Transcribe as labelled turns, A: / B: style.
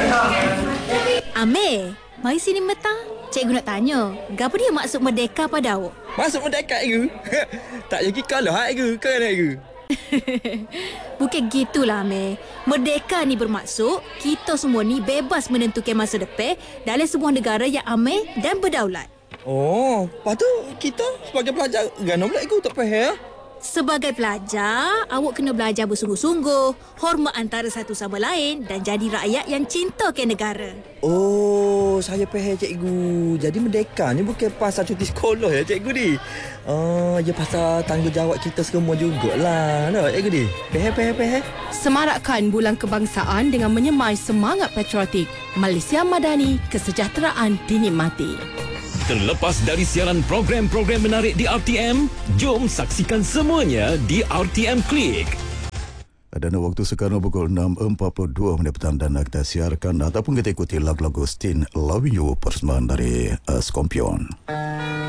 A: Amir, mari sini metang. Cikgu nak tanya, gapo dia maksud merdeka pada awak?
B: Masuk mendekat ke? Tak jadi kalah ke? Kan ke?
A: Bukan gitulah, Amir. Merdeka ni bermaksud kita semua ni bebas menentukan masa depan dalam sebuah negara yang aman dan berdaulat.
B: Oh, lepas tu kita sebagai pelajar gana pula ikut tak faham.
A: Sebagai pelajar, awak kena belajar bersungguh-sungguh, hormat antara satu sama lain dan jadi rakyat yang cinta ke negara.
B: Oh, saya faham cikgu. Jadi merdeka ni bukan pasal cuti sekolah ya cikgu ni. Ya pasal tanggungjawab kita semua jugalah. Nak cikgu ni? Faham.
C: Semarakkan Bulan Kebangsaan dengan menyemai semangat patriotik. Malaysia Madani, kesejahteraan dinikmati.
D: Terlepas dari siaran program-program menarik di RTM, jom saksikan semuanya di RTM Klik.
E: Dan waktu sekarang pukul 6.42 petang dan kita siarkan ataupun kita ikuti lagu-lagu Stin Loving You persembahan dari Scorpion.